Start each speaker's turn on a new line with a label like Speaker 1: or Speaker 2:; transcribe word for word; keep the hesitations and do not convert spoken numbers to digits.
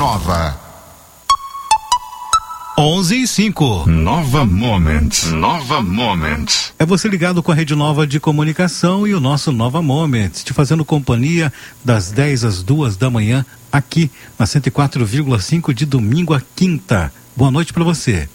Speaker 1: Nova.
Speaker 2: onze e cinco.
Speaker 1: Nova Moments. Nova Moments.
Speaker 2: É você ligado com a Rede Nova de Comunicação e o nosso Nova Moments, te fazendo companhia das dez às duas da manhã, aqui na cento e quatro vírgula cinco de domingo a quinta. Boa noite para você.